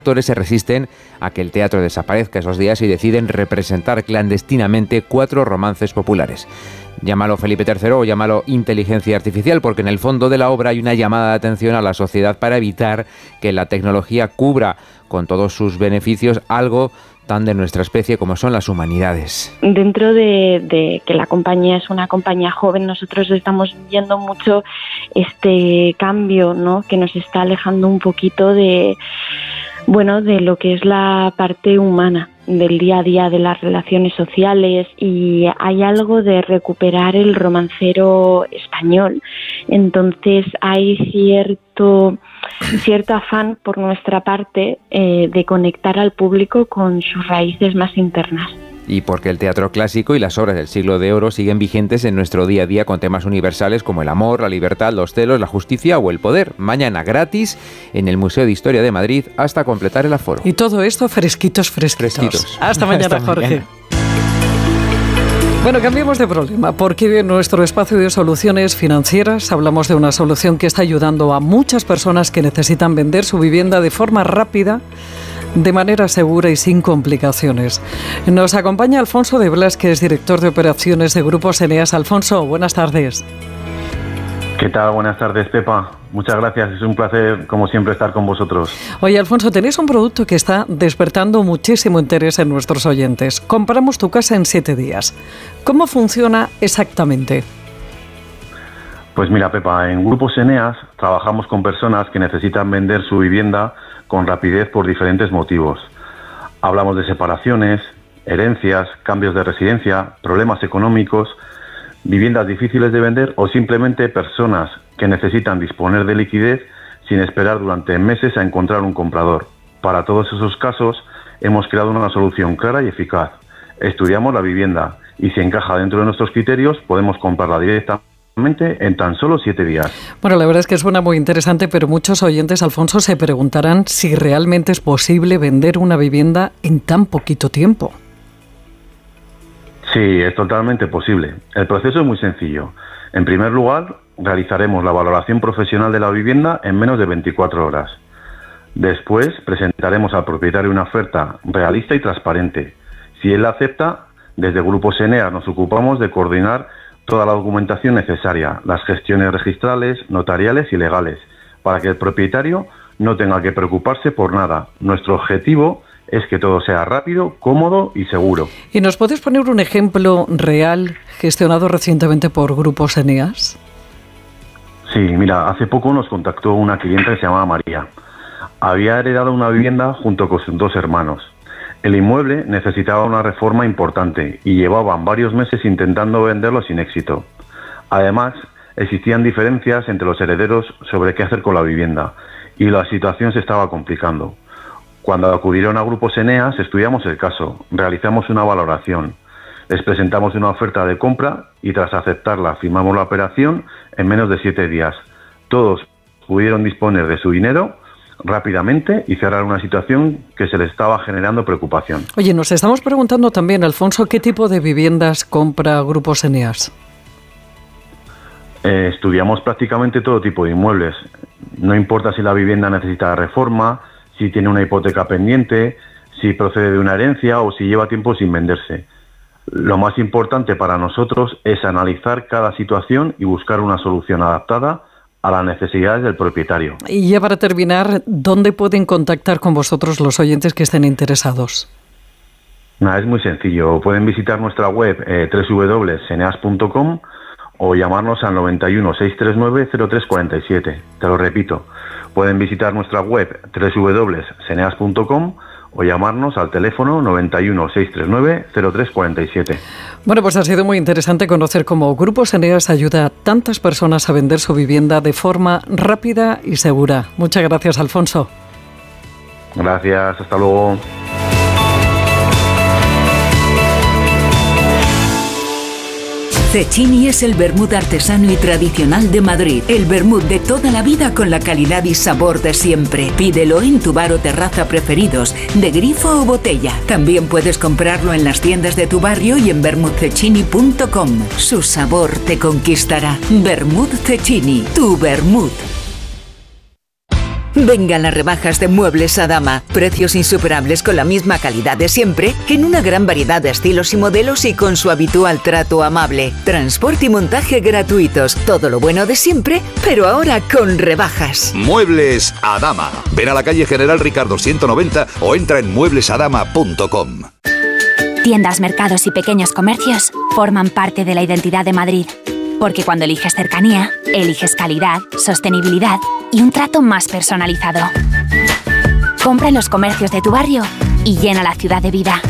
actores se resisten a que el teatro desaparezca esos días y deciden representar clandestinamente 4 romances populares. Llámalo Felipe III o llámalo inteligencia artificial, porque en el fondo de la obra hay una llamada de atención a la sociedad para evitar que la tecnología cubra con todos sus beneficios algo tan de nuestra especie como son las humanidades. Dentro de que la compañía es una compañía joven, nosotros estamos viendo mucho este cambio, ¿no?, que nos está alejando un poquito de lo que es la parte humana del día a día, de las relaciones sociales, y hay algo de recuperar el romancero español. Entonces hay cierto afán por nuestra parte de conectar al público con sus raíces más internas. Y porque el teatro clásico y las obras del siglo de oro siguen vigentes en nuestro día a día con temas universales como el amor, la libertad, los celos, la justicia o el poder. Mañana gratis en el Museo de Historia de Madrid hasta completar el aforo. Y todo esto fresquitos. Hasta mañana, Jorge. Mañana. Bueno, cambiemos de problema, porque en nuestro espacio de soluciones financieras hablamos de una solución que está ayudando a muchas personas que necesitan vender su vivienda de forma rápida, de manera segura y sin complicaciones. Nos acompaña Alfonso de Blas, que es director de operaciones de Grupos Eneas. Alfonso, buenas tardes. ¿Qué tal? Buenas tardes, Pepa. Muchas gracias. Es un placer, como siempre, estar con vosotros. Oye, Alfonso, tenéis un producto que está despertando muchísimo interés en nuestros oyentes. Compramos tu casa en 7 días. ¿Cómo funciona exactamente? Pues mira, Pepa, en Grupos Eneas trabajamos con personas que necesitan vender su vivienda con rapidez por diferentes motivos. Hablamos de separaciones, herencias, cambios de residencia, problemas económicos, viviendas difíciles de vender o simplemente personas que necesitan disponer de liquidez sin esperar durante meses a encontrar un comprador. Para todos esos casos hemos creado una solución clara y eficaz. Estudiamos la vivienda y si encaja dentro de nuestros criterios podemos comprarla directamente en tan solo 7 días. Bueno, la verdad es que suena muy interesante, pero muchos oyentes, Alfonso, se preguntarán si realmente es posible vender una vivienda en tan poquito tiempo. Sí, es totalmente posible. El proceso es muy sencillo. En primer lugar, realizaremos la valoración profesional de la vivienda en menos de 24 horas. Después, presentaremos al propietario una oferta realista y transparente. Si él la acepta, desde Grupos Eneas nos ocupamos de coordinar toda la documentación necesaria, las gestiones registrales, notariales y legales, para que el propietario no tenga que preocuparse por nada. Nuestro objetivo es que todo sea rápido, cómodo y seguro. ¿Y nos puedes poner un ejemplo real gestionado recientemente por Grupos Eneas? Sí, mira, hace poco nos contactó una clienta que se llamaba María. Había heredado una vivienda junto con sus 2 hermanos. El inmueble necesitaba una reforma importante y llevaban varios meses intentando venderlo sin éxito. Además, existían diferencias entre los herederos sobre qué hacer con la vivienda y la situación se estaba complicando. Cuando acudieron a Grupos Eneas, estudiamos el caso, realizamos una valoración, les presentamos una oferta de compra y tras aceptarla firmamos la operación en menos de 7 días. Todos pudieron disponer de su dinero rápidamente y cerrar una situación que se les estaba generando preocupación. Oye, nos estamos preguntando también, Alfonso, ¿qué tipo de viviendas compra Grupos Eneas? Estudiamos prácticamente todo tipo de inmuebles. No importa si la vivienda necesita reforma, si tiene una hipoteca pendiente, si procede de una herencia o si lleva tiempo sin venderse. Lo más importante para nosotros es analizar cada situación y buscar una solución adaptada a las necesidades del propietario. Y ya para terminar, ¿dónde pueden contactar con vosotros los oyentes que estén interesados? Es muy sencillo. Pueden visitar nuestra web www.eneas.com o llamarnos al 91 639 0347. Te lo repito. Pueden visitar nuestra web www.eneas.com o llamarnos al teléfono 91 639 0347. Bueno, pues ha sido muy interesante conocer cómo Grupos Eneas ayuda a tantas personas a vender su vivienda de forma rápida y segura. Muchas gracias, Alfonso. Gracias, hasta luego. Cecchini es el vermut artesano y tradicional de Madrid. El vermut de toda la vida con la calidad y sabor de siempre. Pídelo en tu bar o terraza preferidos, de grifo o botella. También puedes comprarlo en las tiendas de tu barrio y en vermutcecchini.com. Su sabor te conquistará. Vermut Cecchini, tu vermut. Vengan las rebajas de Muebles Adama. Precios insuperables con la misma calidad de siempre, en una gran variedad de estilos y modelos y con su habitual trato amable. Transporte y montaje gratuitos. Todo lo bueno de siempre, pero ahora con rebajas. Muebles Adama. Ven a la calle General Ricardo 190 o entra en mueblesadama.com. Tiendas, mercados y pequeños comercios forman parte de la identidad de Madrid. Porque cuando eliges cercanía, eliges calidad, sostenibilidad y un trato más personalizado. Compra en los comercios de tu barrio y llena la ciudad de vida.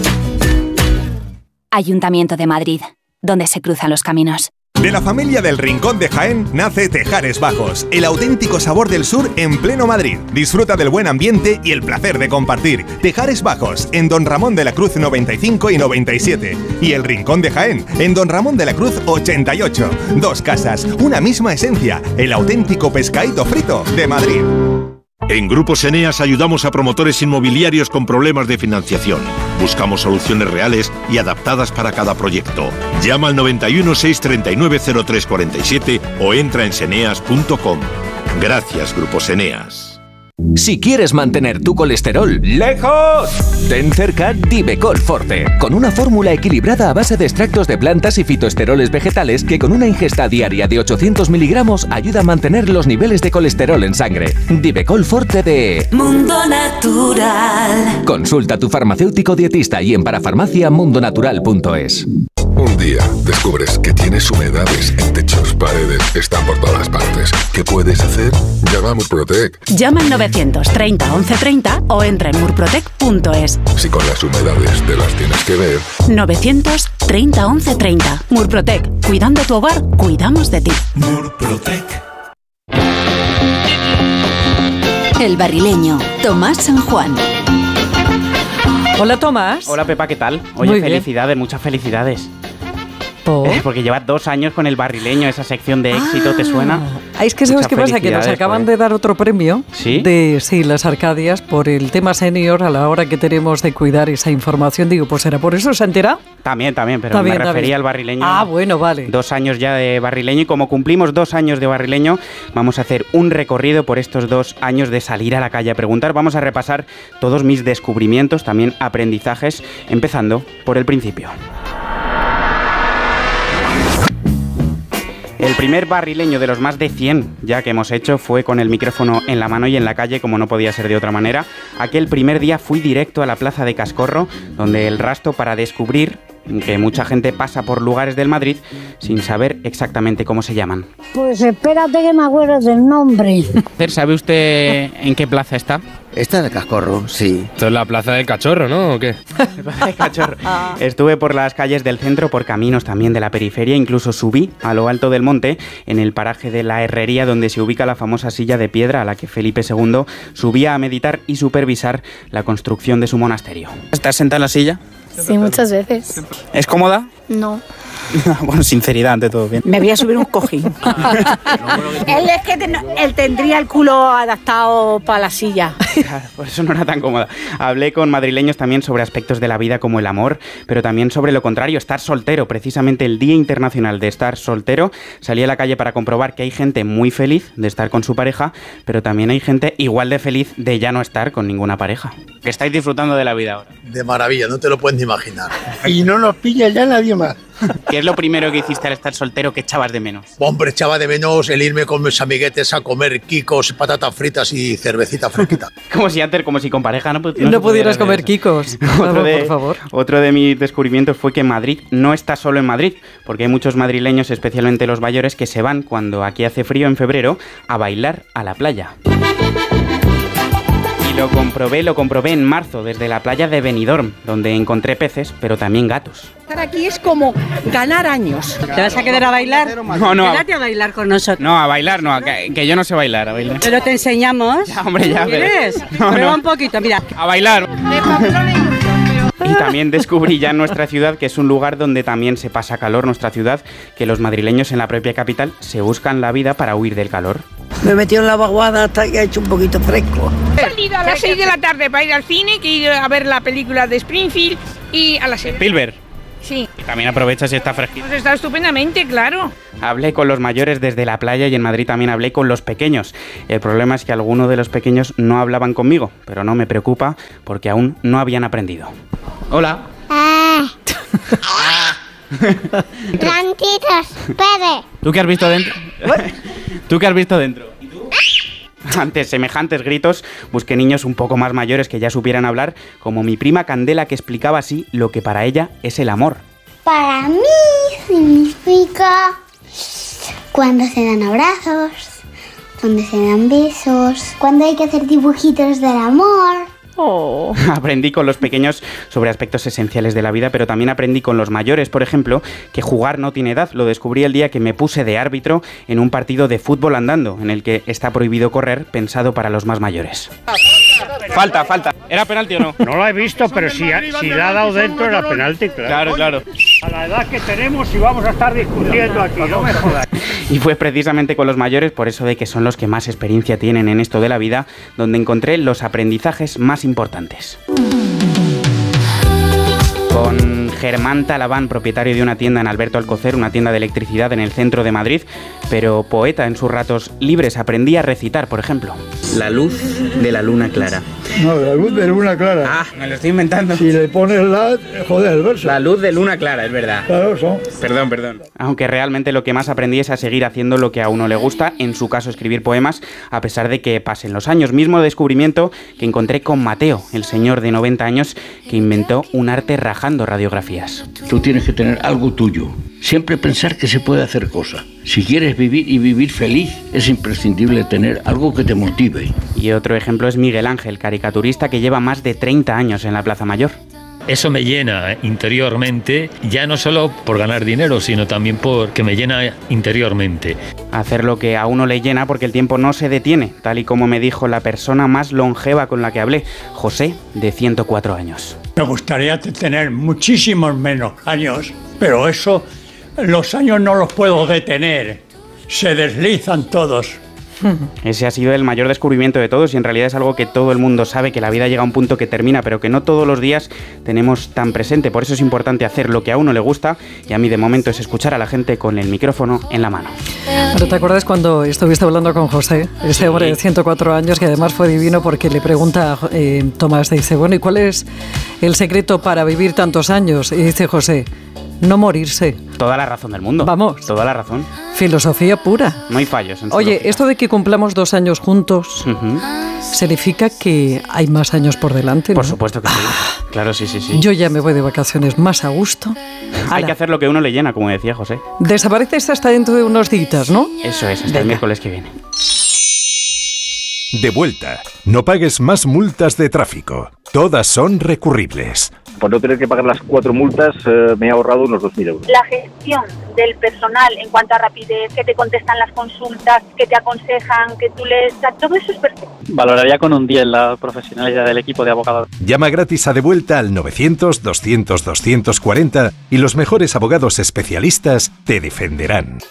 Ayuntamiento de Madrid, donde se cruzan los caminos. De la familia del Rincón de Jaén nace Tejares Bajos, el auténtico sabor del sur en pleno Madrid. Disfruta del buen ambiente y el placer de compartir. Tejares Bajos, en Don Ramón de la Cruz 95 y 97. Y el Rincón de Jaén, en Don Ramón de la Cruz 88. Dos casas, una misma esencia, el auténtico pescadito frito de Madrid. En Grupos Eneas ayudamos a promotores inmobiliarios con problemas de financiación. Buscamos soluciones reales y adaptadas para cada proyecto. Llama al 91 639 0347 o entra en seneas.com. Gracias, Grupos Eneas. Si quieres mantener tu colesterol lejos, ten cerca Divecol Forte, con una fórmula equilibrada a base de extractos de plantas y fitoesteroles vegetales que con una ingesta diaria de 800 miligramos ayuda a mantener los niveles de colesterol en sangre. Divecol Forte de Mundo Natural. Consulta a tu farmacéutico dietista y en parafarmacia.mundonatural.es. Un día descubres que tienes humedades en techos, paredes, están por todas partes. ¿Qué puedes hacer? Llama a Murprotec. Llama al 930 1130 o entra en murprotec.es. Si con las humedades te las tienes que ver. 930 1130. Murprotec. Cuidando tu hogar, cuidamos de ti. Murprotec. El Barrileño, Tomás San Juan. Hola, Tomás. Hola, Pepa, ¿qué tal? Oye, muy felicidades, bien. Muchas felicidades. Porque llevas 2 años con El Barrileño, esa sección de éxito, ¿te suena? Es que sabes qué pasa, que nos acaban de dar otro premio. ¿Sí? De las Arcadias por el tema senior a la hora que tenemos de cuidar esa información. Digo, pues ¿será por eso? ¿Se ha enterado? También, pero me refería al Barrileño. Ah, bueno, vale. 2 años ya de Barrileño y como cumplimos 2 años de Barrileño, vamos a hacer un recorrido por estos 2 años de salir a la calle a preguntar. Vamos a repasar todos mis descubrimientos, también aprendizajes, empezando por el principio. El primer barrileño de los más de 100 ya que hemos hecho fue con el micrófono en la mano y en la calle, como no podía ser de otra manera. Aquel primer día fui directo a la plaza de Cascorro, donde el rastro para descubrir que mucha gente pasa por lugares del Madrid sin saber exactamente cómo se llaman. Pues espérate que me acuerdo del nombre. ¿Sabe usted en qué plaza está? Esta de Cascorro, sí. Esto es la plaza del Cachorro, ¿no? ¿O qué? Plaza del Cachorro. Estuve por las calles del centro, por caminos también de la periferia, incluso subí a lo alto del monte, en el paraje de la Herrería, donde se ubica la famosa silla de piedra a la que Felipe II subía a meditar y supervisar la construcción de su monasterio. ¿Estás sentada en la silla? Sí, muchas veces. ¿Es cómoda? No. Bueno, sinceridad ante todo, bien. Me voy a subir un cojín. Él tendría el culo adaptado para la silla. Por eso no era tan cómoda. Hablé con madrileños también sobre aspectos de la vida como el amor, pero también sobre lo contrario, estar soltero. Precisamente el Día Internacional de Estar Soltero, salí a la calle para comprobar que hay gente muy feliz de estar con su pareja, pero también hay gente igual de feliz de ya no estar con ninguna pareja. Que estáis disfrutando de la vida ahora. De maravilla, no te lo puedes ni imaginar. Y no nos pilla ya nadie más. ¿Qué es lo primero que hiciste al estar soltero que echabas de menos? Hombre, echaba de menos el irme con mis amiguetes a comer quicos, patatas fritas y cervecita fresquita. Como si con pareja no pudieras comer quicos. Por favor. Otro de mis descubrimientos fue que Madrid no está solo en Madrid, porque hay muchos madrileños, especialmente los mayores, que se van cuando aquí hace frío en febrero a bailar a la playa. Lo comprobé en marzo desde la playa de Benidorm, donde encontré peces, pero también gatos. Estar aquí es como ganar años. ¿Te vas a quedar a bailar? No. Quédate a bailar con nosotros. No, a bailar no, que yo no sé bailar, a bailar. Pero te enseñamos. Ya, hombre, ya. ¿Quieres? Prueba un poquito, mira. A bailar. Y también descubrí ya en nuestra ciudad que es un lugar donde también se pasa calor, nuestra ciudad, que los madrileños en la propia capital se buscan la vida para huir del calor. Me he metido en la vaguada hasta que ha hecho un poquito fresco. He salido a las 6 de la tarde para ir al cine, que he ido a ver la película de Springfield y a las 6. Spielberg. Sí. Y también aprovecha si está fresquito. Pues está estupendamente, claro. Hablé con los mayores desde la playa y en Madrid también hablé con los pequeños. El problema es que algunos de los pequeños no hablaban conmigo, pero no me preocupa porque aún no habían aprendido. Hola. Plantitas, Pere. ¿Tú qué has visto dentro? ¿Tú qué has visto dentro? ¿Y tú? Ante semejantes gritos, busqué niños un poco más mayores que ya supieran hablar, como mi prima Candela, que explicaba así lo que para ella es el amor. Para mí significa cuando se dan abrazos, cuando se dan besos, cuando hay que hacer dibujitos del amor. Oh. Aprendí con los pequeños sobre aspectos esenciales de la vida, pero también aprendí con los mayores, por ejemplo, que jugar no tiene edad. Lo descubrí el día que me puse de árbitro en un partido de fútbol andando, en el que está prohibido correr, pensado para los más mayores. Falta. ¿Era penalti o no? No lo he visto, pero si la ha dado dentro era penalti, claro. Claro. A la edad que tenemos y vamos a estar discutiendo aquí, no me jodas. Y fue precisamente con los mayores, por eso de que son los que más experiencia tienen en esto de la vida, donde encontré los aprendizajes más importantes. Con Germán Talaván, propietario de una tienda en Alberto Alcocer, una tienda de electricidad en el centro de Madrid, pero poeta en sus ratos libres, aprendí a recitar, por ejemplo. La luz de la luna clara. No, la luz de luna clara. Ah, me lo estoy inventando. Si le pones joder, el verso. La luz de luna clara, es verdad. Claro, son. Perdón. Aunque realmente lo que más aprendí es a seguir haciendo lo que a uno le gusta, en su caso escribir poemas, a pesar de que pasen los años. Mismo descubrimiento que encontré con Mateo, el señor de 90 años que inventó un arte rajando radiografías. Tú tienes que tener algo tuyo. Siempre pensar que se puede hacer cosas. Si quieres vivir y vivir feliz, es imprescindible tener algo que te motive. Y otro ejemplo es Miguel Ángel, caricaturista que lleva más de 30 años en la Plaza Mayor. Eso me llena interiormente, ya no solo por ganar dinero, sino también porque me llena interiormente. Hacer lo que a uno le llena porque el tiempo no se detiene, tal y como me dijo la persona más longeva con la que hablé, José, de 104 años. Me gustaría tener muchísimos menos años, pero eso, los años no los puedo detener, se deslizan todos. Ese ha sido el mayor descubrimiento de todos y en realidad es algo que todo el mundo sabe, que la vida llega a un punto que termina, pero que no todos los días tenemos tan presente. Por eso es importante hacer lo que a uno le gusta y a mí de momento es escuchar a la gente con el micrófono en la mano. ¿Pero te acuerdas cuando estuviste hablando con José? Ese hombre de 104 años que además fue divino porque le pregunta Tomás, dice, bueno, ¿y cuál es el secreto para vivir tantos años? Y dice José, no morirse. Toda la razón del mundo. Vamos. Toda la razón. Filosofía pura. No hay fallos. Oye, esto de que cumplamos 2 años juntos, ¿significa que hay más años por delante? Por ¿no? supuesto que sí. Claro, sí. Yo ya me voy de vacaciones más a gusto. Hay que hacer lo que uno le llena, como decía José. Desapareces hasta dentro de unos días, ¿no? Eso es, hasta el miércoles que viene. De vuelta. No pagues más multas de tráfico. Todas son recurribles. Por no tener que pagar las 4 multas, me he ahorrado unos 2.000 euros. La gestión del personal en cuanto a rapidez, que te contestan las consultas, que te aconsejan, que tú les... Todo eso es perfecto. Valoraría con un 10 la profesionalidad del equipo de abogados. Llama gratis a De Vuelta al 900-200-240 y los mejores abogados especialistas te defenderán.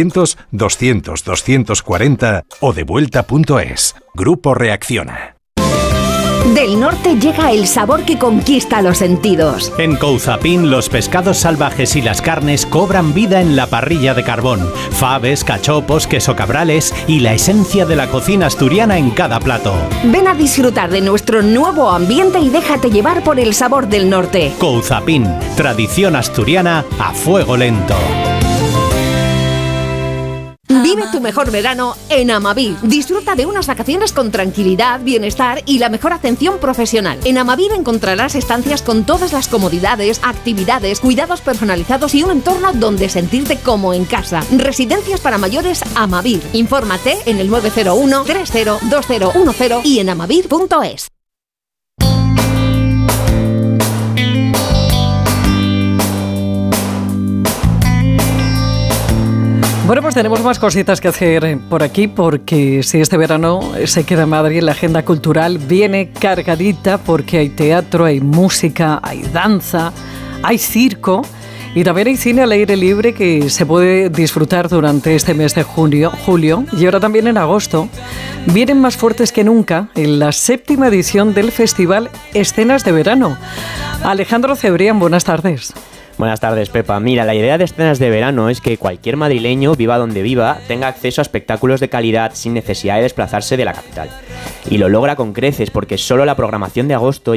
900-200-240 o devuelta.es. Grupo Reacciona. Del norte llega el sabor que conquista los sentidos. En Couzapin los pescados salvajes y las carnes cobran vida en la parrilla de carbón. Faves, cachopos, queso cabrales y la esencia de la cocina asturiana en cada plato. Ven a disfrutar de nuestro nuevo ambiente y déjate llevar por el sabor del norte. Couzapin, tradición asturiana a fuego lento. Vive tu mejor verano en Amavir. Disfruta de unas vacaciones con tranquilidad, bienestar y la mejor atención profesional. En Amavir encontrarás estancias con todas las comodidades, actividades, cuidados personalizados y un entorno donde sentirte como en casa. Residencias para mayores Amavir. Infórmate en el 901 302010 y en amavir.es. Bueno, pues tenemos más cositas que hacer por aquí porque si este verano se queda en Madrid, la agenda cultural viene cargadita porque hay teatro, hay música, hay danza, hay circo y también hay cine al aire libre que se puede disfrutar durante este mes de julio y ahora también en agosto. Vienen más fuertes que nunca en la 7ª edición del Festival Escenas de Verano. Alejandro Cebrián, buenas tardes. Buenas tardes, Pepa. Mira, la idea de Escenas de Verano es que cualquier madrileño, viva donde viva, tenga acceso a espectáculos de calidad sin necesidad de desplazarse de la capital. Y lo logra con creces, porque solo la programación de agosto